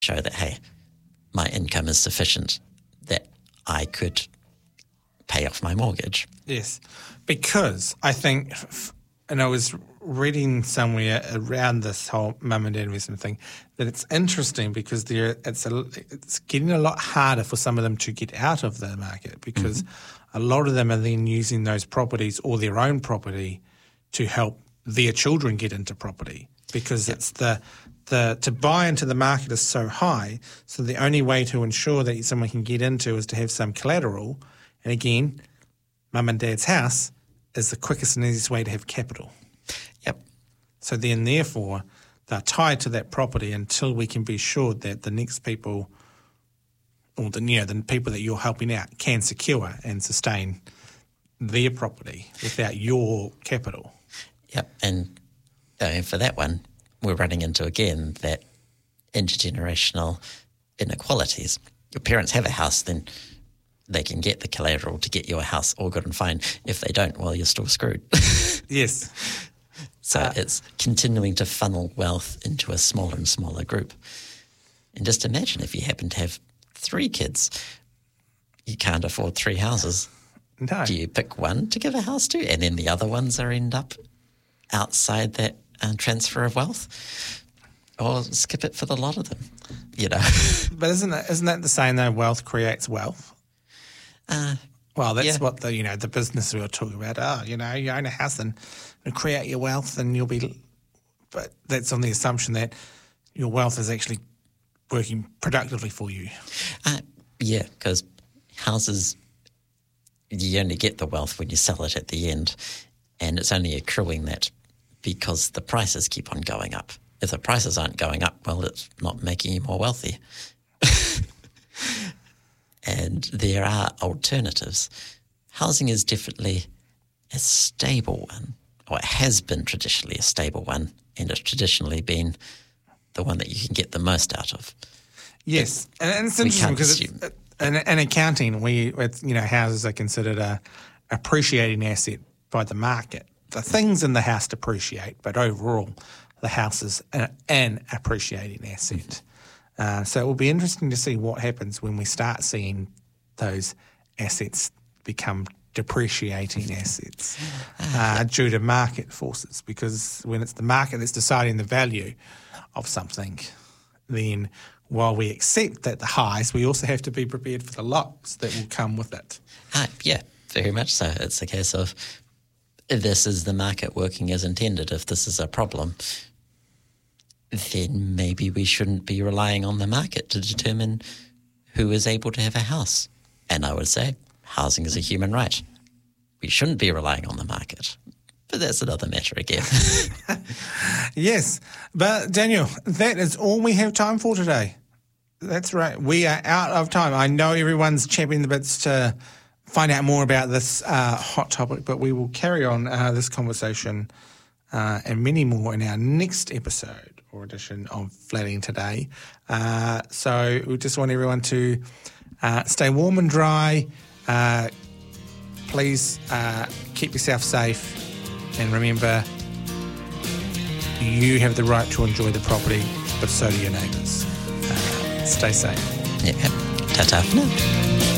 show that, hey, my income is sufficient that I could pay off my mortgage. Yes, because I think, and I was reading somewhere around this whole mum and dad investment thing, that it's interesting because it's getting a lot harder for some of them to get out of the market because a lot of them are then using those properties or their own property to help their children get into property because it's to buy into the market is so high. So the only way to ensure that someone can get into is to have some collateral. And again, mum and dad's house is the quickest and easiest way to have capital. Yep. So then therefore they're tied to that property until we can be sure that the next people or the people that you're helping out can secure and sustain their property without your capital. Yep. And for that one, we're running into, again, that intergenerational inequalities. Your parents have a house, then they can get the collateral to get your house all good and fine. If they don't, well, you're still screwed. Yes. So it's continuing to funnel wealth into a smaller and smaller group. And just imagine if you happen to have 3 kids, you can't afford 3 houses. No. Do you pick one to give a house to, and then the other ones end up outside that transfer of wealth? Or skip it for the lot of them, But isn't that the saying though, wealth creates wealth? Well, that's what the business we were talking about. You own a house and create your wealth and you'll be, but that's on the assumption that your wealth is actually working productively for you. Yeah, because houses, you only get the wealth when you sell it at the end, and it's only accruing that because the prices keep on going up. If the prices aren't going up, well, it's not making you more wealthy. And there are alternatives. Housing is definitely a stable one, or it has been traditionally a stable one, and it's traditionally been the one that you can get the most out of. Yes, and it's interesting because in accounting, houses are considered a appreciating asset by the market. The things in the house depreciate, but overall, the house is an appreciating asset. So it will be interesting to see what happens when we start seeing those assets become depreciating assets due to market forces, because when it's the market that's deciding the value of something, then while we accept that the highs, we also have to be prepared for the lows that will come with it. Yeah, very much so. It's a case of this is the market working as intended. If this is a problem, then maybe we shouldn't be relying on the market to determine who is able to have a house. And I would say housing is a human right. We shouldn't be relying on the market. But that's another matter again. Yes. But Daniel, that is all we have time for today. That's right. We are out of time. I know everyone's champing the bits to find out more about this hot topic, but we will carry on this conversation and many more in our next episode or edition of Flatting Today. So we just want everyone to stay warm and dry. Please keep yourself safe, and remember, you have the right to enjoy the property, but so do your neighbours. Stay safe. Yeah. Ta-ta for now.